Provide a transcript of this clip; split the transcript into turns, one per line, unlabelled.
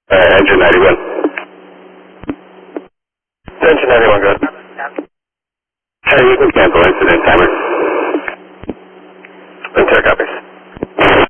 Engine 91. Engine 91, good. Hey, you can cancel incident timer.